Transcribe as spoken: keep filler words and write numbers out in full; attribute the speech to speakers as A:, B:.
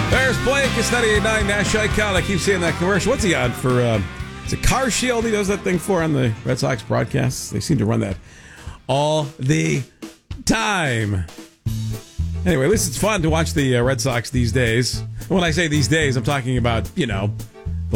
A: There's Blake. It's ninety-eight point nine Nash Icon. I keep seeing that commercial. What's he on for? Uh, it's a Car Shield he does that thing for on the Red Sox broadcasts. They seem to run that all the time. Anyway, at least it's fun to watch the uh, Red Sox these days. And when I say these days, I'm talking about, you know,